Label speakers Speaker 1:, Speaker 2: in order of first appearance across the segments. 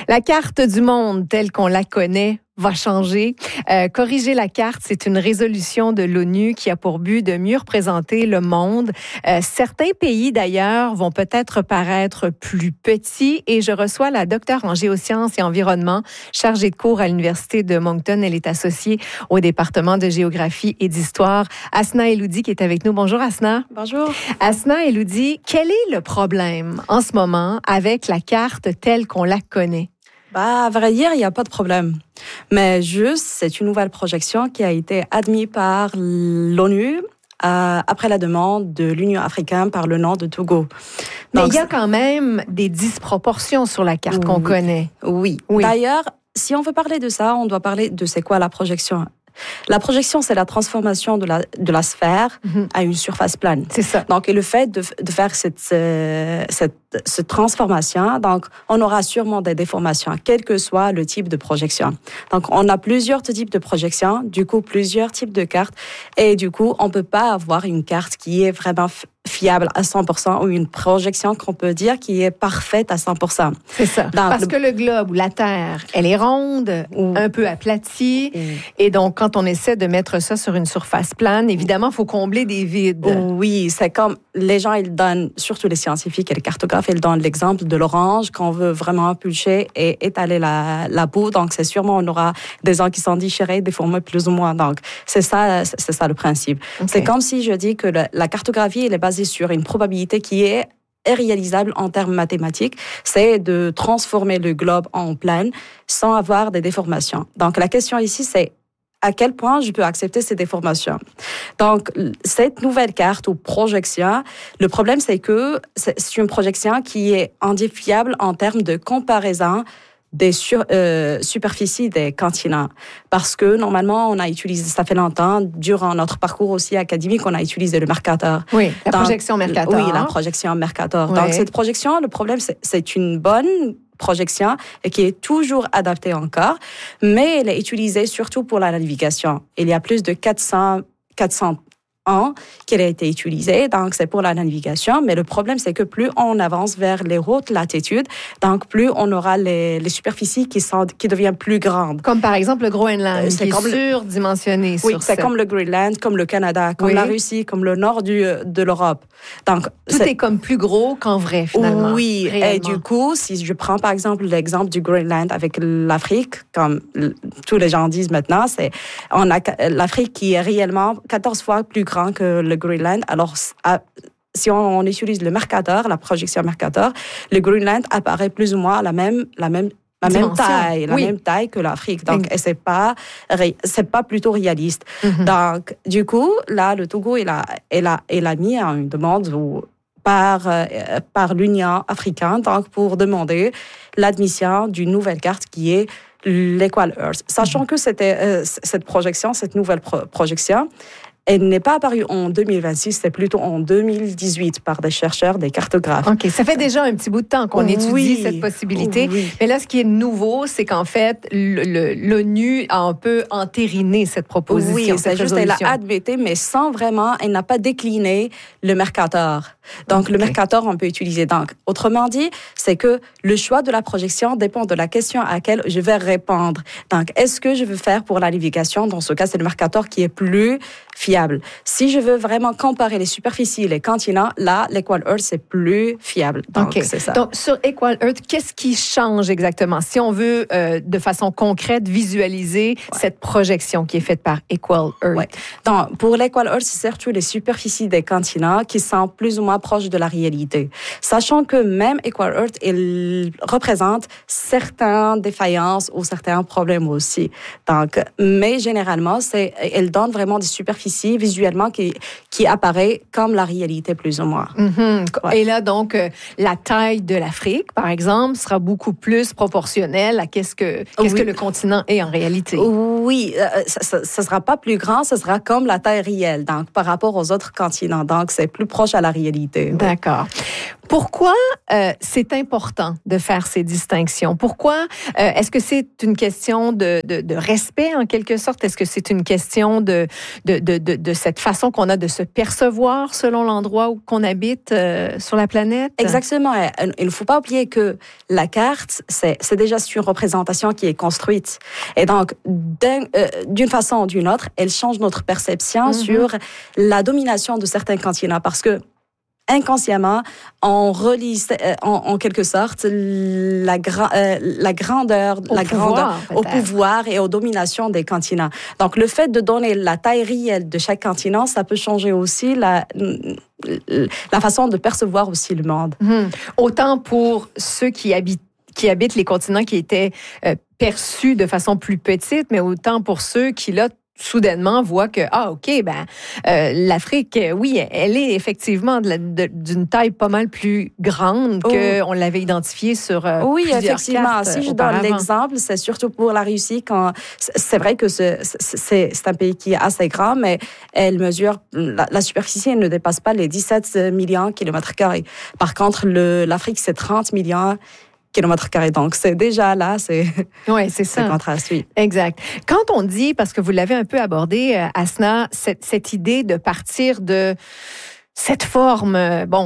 Speaker 1: La carte du monde telle qu'on la connaît va changer. Corriger la carte, c'est une résolution de l'ONU qui a pour but de mieux représenter le monde. Certains pays, d'ailleurs, vont peut-être paraître plus petits et je reçois la docteure en géosciences et environnement, chargée de cours à l'Université de Moncton. Elle est associée au département de géographie et d'histoire. Asna Eloudi qui est avec nous. Bonjour, Asna.
Speaker 2: Bonjour.
Speaker 1: Asna Eloudi, quel est le problème en ce moment avec la carte telle qu'on la connaît?
Speaker 2: À vrai dire, il n'y a pas de problème. Mais juste, c'est une nouvelle projection qui a été admise par l'ONU après la demande de l'Union africaine par le nom de Togo.
Speaker 1: Mais il y a quand même des disproportions sur la carte qu'on connaît.
Speaker 2: Oui. D'ailleurs, si on veut parler de ça, on doit parler de c'est quoi la projection. La projection, c'est la transformation de la sphère à une surface plane.
Speaker 1: C'est ça.
Speaker 2: Donc, et le fait de faire cette transformation, donc, on aura sûrement des déformations, quel que soit le type de projection. Donc, on a plusieurs types de projections, du coup, plusieurs types de cartes, et du coup, on peut pas avoir une carte qui est vraiment fiable à 100% ou une projection qu'on peut dire qui est parfaite à 100%.
Speaker 1: C'est ça. Donc, parce que le globe ou la Terre, elle est ronde, un peu aplatie, et donc quand on essaie de mettre ça sur une surface plane, évidemment, il faut combler des vides.
Speaker 2: Oui, c'est comme les gens, ils donnent, surtout les scientifiques et les cartographes, ils donnent l'exemple de l'orange qu'on veut vraiment impulcher et étaler la peau. Donc, c'est sûrement, on aura des gens qui sont déchirés, déformés plus ou moins. Donc, c'est ça le principe. Okay. C'est comme si je dis que la cartographie, elle est basée sur une probabilité qui est irréalisable en termes mathématiques, c'est de transformer le globe en plane sans avoir des déformations. Donc, la question ici, c'est à quel point je peux accepter ces déformations. Donc, cette nouvelle carte ou projection, le problème, c'est que c'est une projection qui est indéfiable en termes de comparaison des superficies des continents. Parce que, normalement, on a utilisé, ça fait longtemps, durant notre parcours aussi académique, on a utilisé le Mercator.
Speaker 1: Oui, la projection Mercator.
Speaker 2: Oui, la projection Mercator. Oui. Donc, cette projection, le problème, c'est une bonne projection et qui est toujours adaptée encore, mais elle est utilisée surtout pour la navigation. Il y a plus de 400 ans qu'elle a été utilisée, donc c'est pour la navigation, mais le problème c'est que plus on avance vers les hautes latitudes, donc plus on aura les superficies qui deviennent plus grandes.
Speaker 1: Comme par exemple le Groenland, qui est surdimensionné.
Speaker 2: Oui, c'est comme le Groenland, comme le Canada, comme la Russie, comme le nord de l'Europe. Donc,
Speaker 1: tout est comme plus gros qu'en vrai, finalement.
Speaker 2: Oui, réellement. Et du coup, si je prends par exemple l'exemple du Groenland avec l'Afrique, comme tous les gens disent maintenant, on a l'Afrique qui est réellement 14 fois plus grand que le Groenland. Alors, si on utilise le Mercator, la projection Mercator, le Groenland apparaît plus ou moins la même taille que l'Afrique. Donc, et c'est pas plutôt réaliste. Donc, du coup, là, le Togo, il a mis une demande par l'Union africaine, donc, pour demander l'admission d'une nouvelle carte qui est l'Equal Earth. Sachant que cette projection, cette nouvelle projection, elle n'est pas apparue en 2026, c'est plutôt en 2018 par des chercheurs, des cartographes.
Speaker 1: OK, ça fait déjà un petit bout de temps qu'on étudie cette possibilité. Oui. Mais là, ce qui est nouveau, c'est qu'en fait, l'ONU a un peu entériné cette proposition.
Speaker 2: Oui, c'est juste qu'elle l'a admise, mais sans vraiment, elle n'a pas décliné le Mercator. Donc, le Mercator, on peut utiliser. Donc, autrement dit, c'est que le choix de la projection dépend de la question à laquelle je vais répondre. Donc, est-ce que je veux faire pour la navigation? Dans ce cas, c'est le Mercator qui est plus fiable. Si je veux vraiment comparer les superficies, les continents, là, l'Equal Earth, c'est plus fiable. Donc, c'est ça.
Speaker 1: Donc, sur Equal Earth, qu'est-ce qui change exactement? Si on veut, de façon concrète, visualiser cette projection qui est faite par Equal Earth.
Speaker 2: Ouais. Donc, pour l'Equal Earth, c'est surtout les superficies des continents qui sont plus ou moins proches de la réalité. Sachant que même Equal Earth, il représente certaines défaillances ou certains problèmes aussi. Donc, mais généralement, elle donne vraiment des superficies visuellement qui apparaît comme la réalité plus ou moins.
Speaker 1: Ouais. Et là, donc, la taille de l'Afrique, par exemple, sera beaucoup plus proportionnelle à qu'est-ce que le continent est en réalité.
Speaker 2: Oui, ça ne sera pas plus grand, ce sera comme la taille réelle, donc par rapport aux autres continents. Donc, c'est plus proche à la réalité.
Speaker 1: D'accord. Pourquoi c'est important de faire ces distinctions? Pourquoi est-ce que c'est une question de respect en quelque sorte? Est-ce que c'est une question de cette façon qu'on a de se percevoir selon l'endroit où qu'on habite sur la planète?
Speaker 2: Exactement. Il ne faut pas oublier que la carte, c'est déjà une représentation qui est construite. Et donc, d'une façon ou d'une autre, elle change notre perception sur la domination de certains continents parce que inconsciemment, on relie en quelque sorte la grandeur, au pouvoir et aux dominations des continents. Donc, le fait de donner la taille réelle de chaque continent, ça peut changer aussi la façon de percevoir aussi le monde.
Speaker 1: Autant pour ceux qui habitent les continents qui étaient perçus de façon plus petite, mais autant pour ceux qui, là, soudainement voient que, l'Afrique, oui, elle est effectivement d'une taille pas mal plus grande qu'on l'avait identifiée sur
Speaker 2: oui,
Speaker 1: plusieurs
Speaker 2: effectivement.
Speaker 1: cartes
Speaker 2: Si je donne l'exemple, c'est surtout pour la Russie, c'est vrai que c'est un pays qui est assez grand, mais elle mesure, la superficie elle ne dépasse pas les 17 millions de kilomètres carrés. Par contre, l'Afrique, c'est 30 millions kilomètres carrés. Donc, c'est déjà là, c'est ça. Contraste, oui.
Speaker 1: Exact. Quand on dit, parce que vous l'avez un peu abordé, Asna, cette idée de partir de cette forme,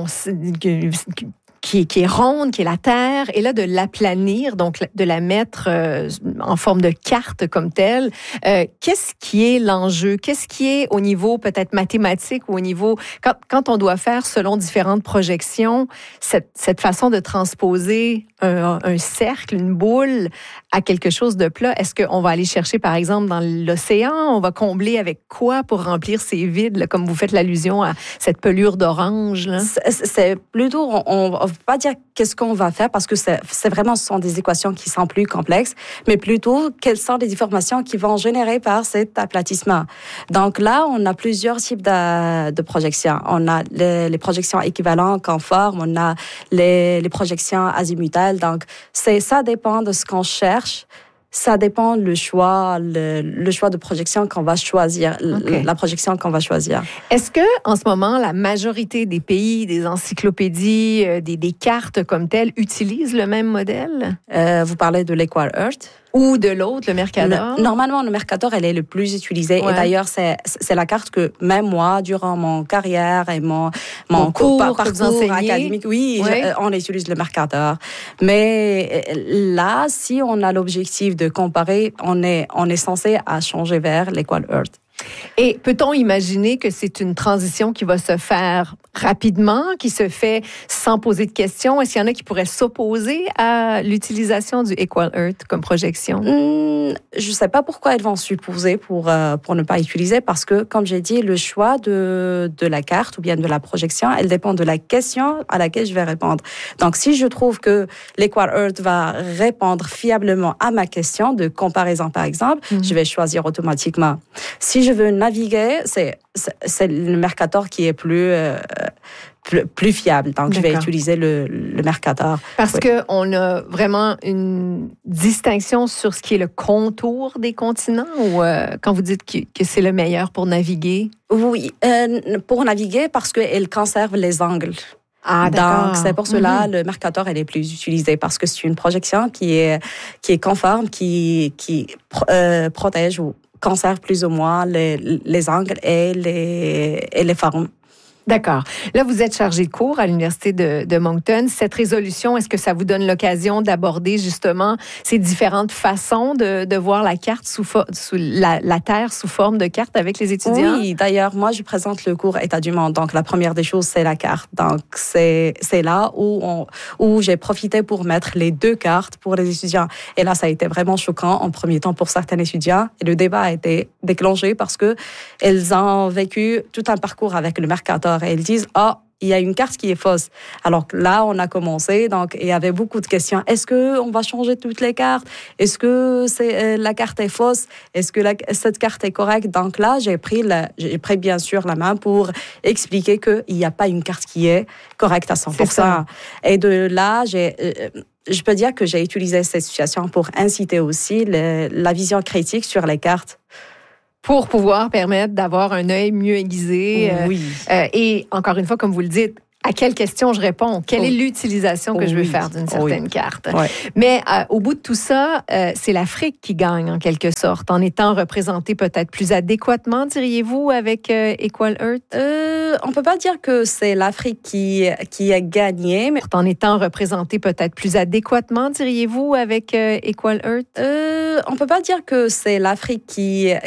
Speaker 1: qui est ronde, qui est la Terre, et là de l'aplanir, donc de la mettre en forme de carte comme telle. Qu'est-ce qui est l'enjeu? Qu'est-ce qui est au niveau peut-être mathématique ou au niveau... Quand on doit faire selon différentes projections, cette façon de transposer un cercle, une boule à quelque chose de plat, est-ce qu'on va aller chercher par exemple dans l'océan? On va combler avec quoi pour remplir ces vides, là, comme vous faites l'allusion à cette pelure d'orange? Là?
Speaker 2: C'est plutôt... On ne peut pas dire qu'est-ce qu'on va faire parce que ce sont des équations qui sont plus complexes, mais plutôt quelles sont les déformations qui vont générer par cet aplatissement. Donc là, on a plusieurs types de projections. On a les projections équivalentes, conformes, on a les projections azimutales. Donc, ça dépend de ce qu'on cherche. Ça dépend le choix de projection qu'on va choisir, la projection qu'on va choisir.
Speaker 1: Est-ce que en ce moment, la majorité des pays, des encyclopédies, des cartes comme telles utilisent le même modèle?
Speaker 2: Vous parlez de l'Equal Earth?
Speaker 1: Ou de l'autre, le Mercator?
Speaker 2: Normalement, le Mercator, elle est le plus utilisé. Ouais. Et d'ailleurs, c'est la carte que même moi, durant mon carrière et mon parcours académique, on utilise le Mercator. Mais là, si on a l'objectif de comparer, on est censé à changer vers l'Equal Earth.
Speaker 1: Et peut-on imaginer que c'est une transition qui va se faire rapidement, qui se fait sans poser de questions? Est-ce qu'il y en a qui pourraient s'opposer à l'utilisation du Equal Earth comme projection?
Speaker 2: Je ne sais pas pourquoi elles vont s'opposer pour ne pas utiliser, parce que, comme j'ai dit, le choix de la carte ou bien de la projection, elle dépend de la question à laquelle je vais répondre. Donc, si je trouve que l'Equal Earth va répondre fiablement à ma question de comparaison, par exemple, je vais choisir automatiquement. Si je veux naviguer, c'est le Mercator qui est plus fiable. Donc, je vais utiliser le Mercator.
Speaker 1: Parce qu'on a vraiment une distinction sur ce qui est le contour des continents, ou quand vous dites que c'est le meilleur pour naviguer?
Speaker 2: Oui, pour naviguer, parce qu'elle conserve les angles.
Speaker 1: Ah, d'accord.
Speaker 2: Donc, c'est pour cela le Mercator, elle est plus utilisée, parce que c'est une projection qui est conforme, qui protège ou conserve plus ou moins les angles et les formes.
Speaker 1: D'accord. Là, vous êtes chargé de cours à l'Université de Moncton. Cette résolution, est-ce que ça vous donne l'occasion d'aborder justement ces différentes façons de voir la carte la Terre sous forme de carte avec les étudiants?
Speaker 2: Oui, d'ailleurs, moi, je présente le cours État du monde. Donc, la première des choses, c'est la carte. Donc, c'est là où j'ai profité pour mettre les deux cartes pour les étudiants. Et là, ça a été vraiment choquant en premier temps pour certains étudiants. Et le débat a été déclenché parce que elles ont vécu tout un parcours avec le Mercator. Et ils disent, il y a une carte qui est fausse. Alors là, on a commencé, donc il y avait beaucoup de questions. Est-ce qu'on va changer toutes les cartes? Est-ce que la carte est fausse? Est-ce que cette carte est correcte? Donc là, j'ai pris bien sûr la main pour expliquer qu'il n'y a pas une carte qui est correcte à 100%. Et de là, je peux dire que j'ai utilisé cette situation pour inciter aussi la vision critique sur les cartes.
Speaker 1: Pour pouvoir permettre d'avoir un œil mieux aiguisé.
Speaker 2: Oui.
Speaker 1: Et encore une fois, comme vous le dites, À quelle question je réponds? Quelle est l'utilisation que je veux faire d'une certaine carte?
Speaker 2: Ouais.
Speaker 1: Mais au bout de tout ça, c'est l'Afrique qui gagne en quelque sorte, en étant représentée peut-être plus adéquatement, diriez-vous, avec Equal Earth?
Speaker 2: On peut pas dire que c'est l'Afrique qui a gagné, mais
Speaker 1: En étant représentée peut-être plus adéquatement, diriez-vous, avec Equal Earth?
Speaker 2: on peut pas dire que c'est l'Afrique qui